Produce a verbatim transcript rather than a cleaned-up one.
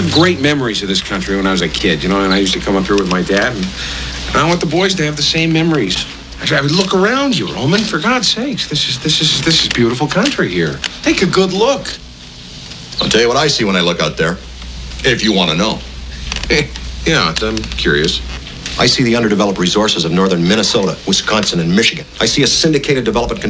have great memories of this country when I was a kid, you know, and I used to come up here with my dad, and, and I want the boys to have the same memories. Actually, I would look around you, Roman, for God's sakes. This is this is this is beautiful country here. Take a good look. I'll tell you what I see when I look out there, if you want to know. Yeah, I'm curious. I see the underdeveloped resources of northern Minnesota, Wisconsin, and Michigan. I see a syndicated development